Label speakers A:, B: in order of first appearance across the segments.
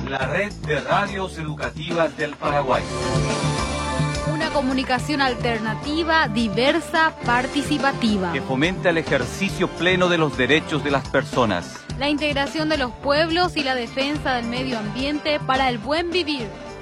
A: La red de radios educativas del Paraguay.
B: Una comunicación alternativa, diversa, participativa.
A: Que fomenta el ejercicio pleno de los derechos de las personas.
B: La integración de los pueblos y la defensa del medio ambiente para el buen vivir.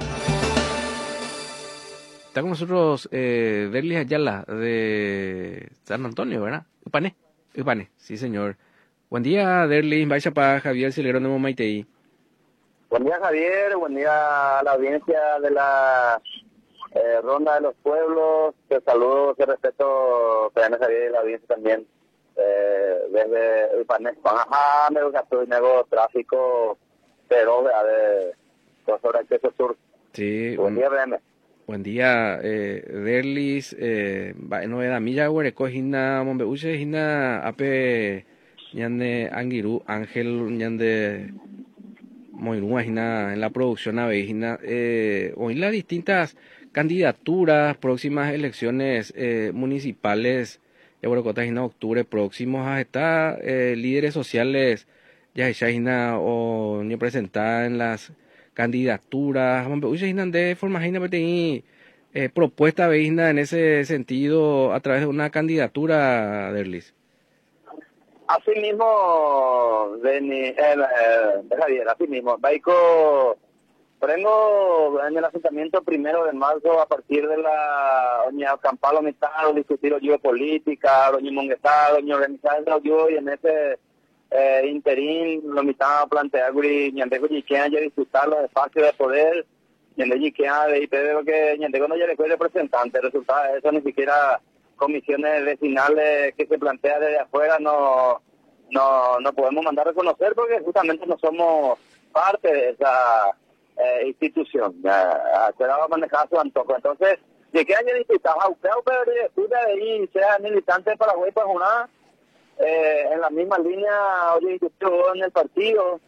C: Está con nosotros Derlis Ayala de San Antonio, ¿verdad? Upane, sí señor. Buen día, Derlis. Vaya para Javier Cilerón de Momaitei.
D: Buen día, Javier. Buen día a la audiencia de la Ronda de los Pueblos. Te saludo, te respeto, Javier, y la audiencia también. Desde Upane, Panajá, nego tráfico, pero de sobre el Queso Sur.
C: Sí,
D: buen día, BM.
C: Buen día, Derlis. Novedad milla huereco hina mombeuche hina ape ñande angiru Ángel ñande moirúa hina en la producción ave hina hoy las distintas candidaturas, próximas elecciones municipales de Borocota hina octubre próximos a estar líderes sociales ya hina o ni presentada en las candidaturas, de forma propuesta veína en ese sentido a través de una candidatura, Derlis.
D: Así mismo, Javier, así mismo. Baico, prendo en el asentamiento 1 de marzo a partir de la doña Campalo Mitad, discutir geopolítica, doña Monguetá, doña organizar yo y en ese interín lo mitad plantear ñandeco yiquean ya disputar los espacios de poder ñande yiquean de IPB que ñandeco no ya le fue representante, resulta de eso ni siquiera comisiones vecinales que se plantea desde afuera no podemos mandar a reconocer porque justamente no somos parte de esa institución, afuera va a manejar su antojo, entonces yiquean ya disputar pero de ahí sea militante de Paraguay pues una en la misma línea en el partido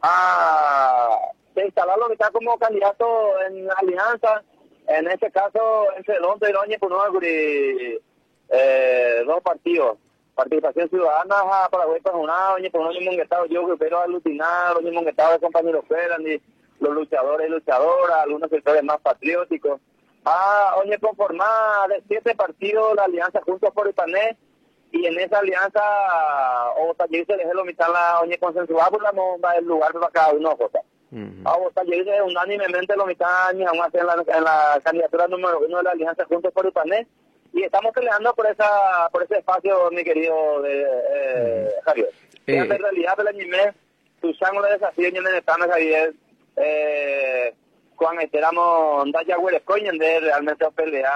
D: se instalarlo que está como candidato en la alianza, en este caso entre Lonto y Doña Punoguri, dos partidos, Participación Ciudadana para Paraguay Pajonado, Doña Punoguri Monguetado, yo pero alucinar, Doña Monguetado de compañeros fueran y los luchadores y luchadoras, algunos sectores más patrióticos, Doña conformada de 7 partidos la alianza Juntos por Ipané. Y en esa alianza, o taller se dejó mitad la oña consensuada por el lugar para cada uno vota. O taller se unánimemente lo mitad años aún en la candidatura número 1 de la alianza Juntos por Ipané. Y estamos peleando por ese espacio, mi querido Javier. En realidad, el anime, tu chango de desafío en el estado, Javier, cuando esperamos Daya Huerecoñen de realmente pelear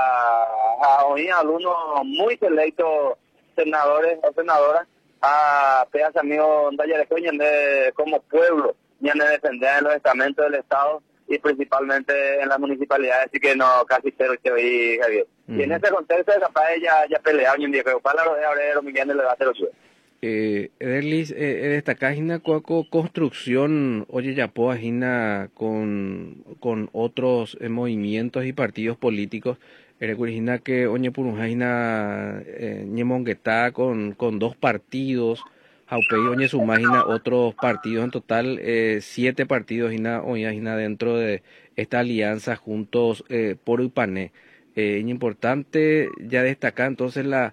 D: a hoy algunos muy selectos senadores o senadoras a pedas amigos Daya Huerecoñen de como pueblo ya de defender en los estamentos del Estado y principalmente en las municipalidades, así que no casi cero que hoy Javier. Y en ese contexto capaz ya pelearon y un día que para los de Abrero Miguel le va a hacer los
C: Derlis, destaca hina cuaco construcción oye yapoa hina con otros movimientos y partidos políticos hina que oñe puruja hina ñemonguetá con 2 partidos jaupei oñe sumagina otros partidos en total 7 partidos hina dentro de esta alianza Juntos por Ipané. Importante ya destacar entonces la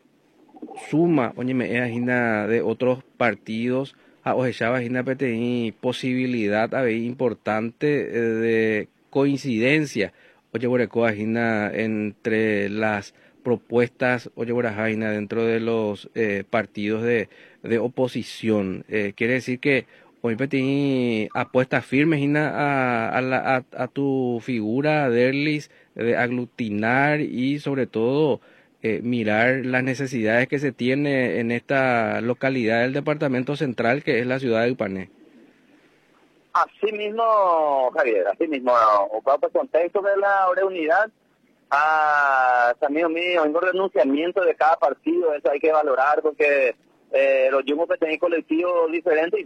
C: suma, hina de otros partidos, hina PTI, posibilidad importante de coincidencia, hina entre las propuestas, hina dentro de los partidos de oposición. Quiere decir que hoy PTI apuesta firme, hina, a tu figura, Derlis, de aglutinar y sobre todo mirar las necesidades que se tiene en esta localidad del departamento central que es la ciudad de Ipané.
D: Así mismo, Javier, así mismo, ocupado el contexto de la unidad, también un renunciamiento de cada partido, eso hay que valorar porque los yumos tienen colectivos diferentes,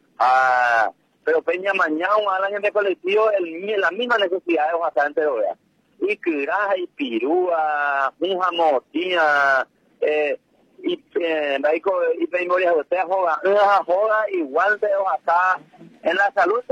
D: pero Peña mañana al año de colectivo la misma necesidad de bastante de y Curaja y Pirúa, Mujamotina, y memoria de usted joda igual de acá en la salud